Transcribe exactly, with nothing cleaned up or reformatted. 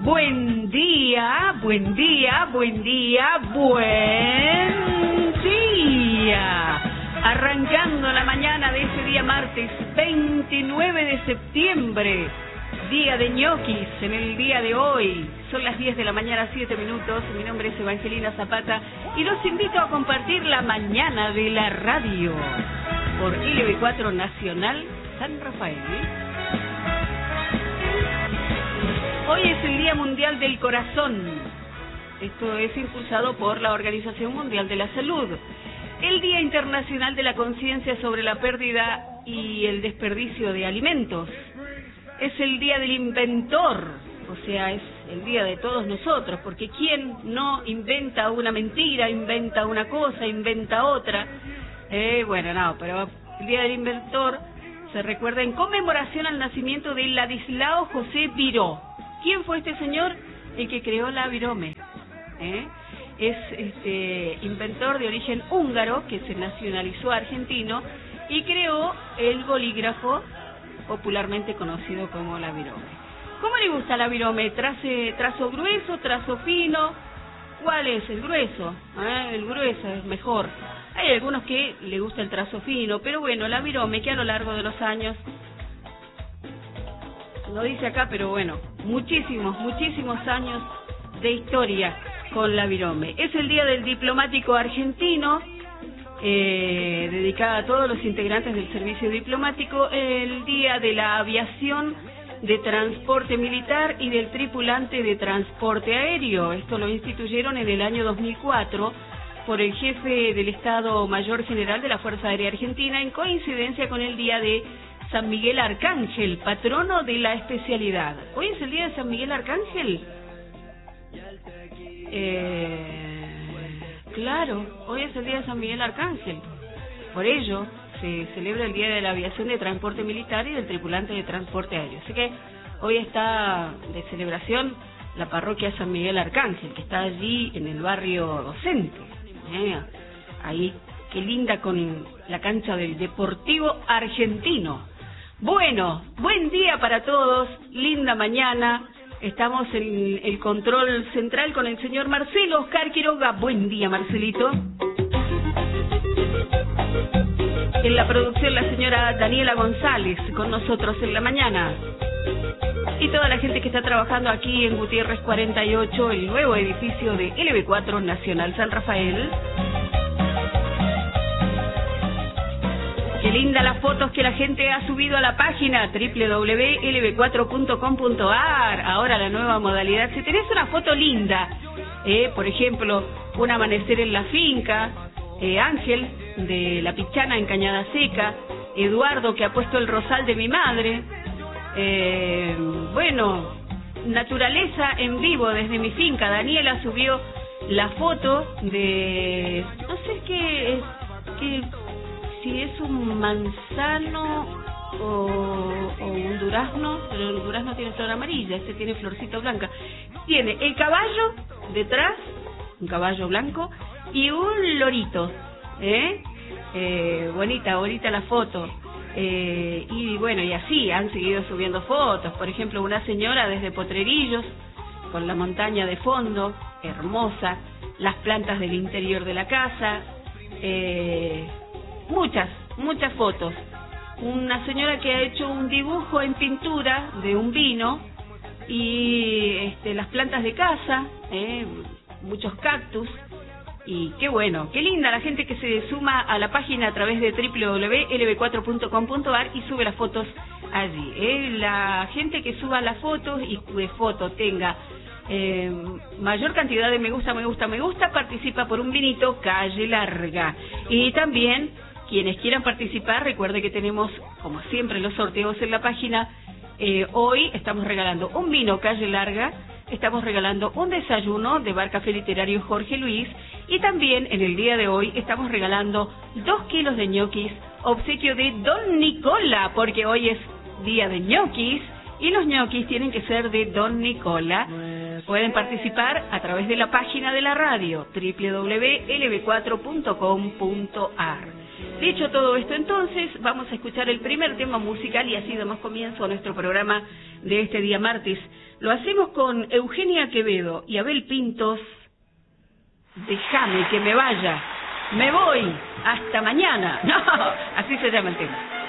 Buen día, buen día, buen día, buen día. Arrancando la mañana de ese día martes veintinueve de septiembre, día de ñoquis en el día de hoy. Son las diez de la mañana, siete minutos. Mi nombre es Evangelina Zapata y los invito a compartir la mañana de la radio por L B cuatro Nacional San Rafael. Hoy es el Día Mundial del Corazón. Esto es impulsado por la Organización Mundial de la Salud. El Día Internacional de la Conciencia sobre la Pérdida y el Desperdicio de Alimentos. Es el Día del Inventor, o sea, es el día de todos nosotros, porque ¿quién no inventa una mentira, inventa una cosa, inventa otra? Eh, bueno, no, pero el Día del Inventor se recuerda en conmemoración al nacimiento de Ladislao José Viró. ¿Quién fue este señor? El que creó la virome. ¿Eh? Es este inventor de origen húngaro que se nacionalizó argentino y creó el bolígrafo popularmente conocido como la virome. ¿Cómo le gusta la virome? ¿Trace, trazo grueso, trazo fino? ¿Cuál es el grueso? ¿Eh? El grueso es mejor. Hay algunos que le gusta el trazo fino, pero bueno, la virome que a lo largo de los años, lo dice acá, pero bueno, muchísimos, muchísimos años de historia con la virome. Es el Día del Diplomático Argentino, eh, dedicada a todos los integrantes del servicio diplomático, el Día de la Aviación de Transporte Militar y del Tripulante de Transporte Aéreo. Esto lo instituyeron en el año dos mil cuatro por el jefe del Estado Mayor General de la Fuerza Aérea Argentina, en coincidencia con el Día de San Miguel Arcángel, patrono de la especialidad. ¿Hoy es el Día de San Miguel Arcángel? Eh, claro, hoy es el Día de San Miguel Arcángel. Por ello, se celebra el Día de la Aviación de Transporte Militar y del Tripulante de Transporte Aéreo. Así que hoy está de celebración la parroquia San Miguel Arcángel, que está allí en el barrio Docente. Eh, ahí, qué linda, con la cancha del Deportivo Argentino. Bueno, buen día para todos, linda mañana. Estamos en el control central con el señor Marcelo Oscar Quiroga. Buen día, Marcelito. En la producción la señora Daniela González, con nosotros en la mañana. Y toda la gente que está trabajando aquí en Gutiérrez cuarenta y ocho, el nuevo edificio de L B cuatro Nacional San Rafael. Qué linda las fotos que la gente ha subido a la página doble u doble u doble u punto l b cuatro punto com punto a r. Ahora la nueva modalidad. Si tenés una foto linda, eh, por ejemplo, un amanecer en la finca, eh, Ángel de La Pichana en Cañada Seca, Eduardo que ha puesto el rosal de mi madre, eh, bueno, naturaleza en vivo desde mi finca. Daniela subió la foto de, no sé qué es, qué si es un manzano o, o un durazno, pero el durazno tiene flor amarilla, este tiene florcita blanca. Tiene el caballo detrás, un caballo blanco, y un lorito, ¿eh? Eh, bonita, bonita la foto. Eh, y bueno, y así han seguido subiendo fotos. Por ejemplo, una señora desde Potrerillos, con la montaña de fondo, hermosa, las plantas del interior de la casa, eh... Muchas, muchas fotos. Una señora que ha hecho un dibujo en pintura de un vino y este, las plantas de casa, eh, muchos cactus. Y qué bueno, qué linda la gente que se suma a la página a través de doble u doble u doble u punto l b cuatro punto com punto a r y sube las fotos allí. Eh. La gente que suba las fotos y de foto tenga eh, mayor cantidad de me gusta, me gusta, me gusta, participa por un vinito Calle Larga. Y también quienes quieran participar, recuerde que tenemos, como siempre, los sorteos en la página. Eh, hoy estamos regalando un vino Calle Larga, estamos regalando un desayuno de Bar Café Literario Jorge Luis, y también en el día de hoy estamos regalando dos kilos de ñoquis, obsequio de Don Nicola, porque hoy es día de ñoquis y los ñoquis tienen que ser de Don Nicola. Pueden participar a través de la página de la radio doble u doble u doble u punto l b cuatro punto com punto a r. Dicho todo esto, entonces vamos a escuchar el primer tema musical y así damos comienzo a nuestro programa de este día martes Lo hacemos con Eugenia Quevedo y Abel Pintos. Déjame que me vaya. Me voy. Hasta mañana. No, así se llama el tema.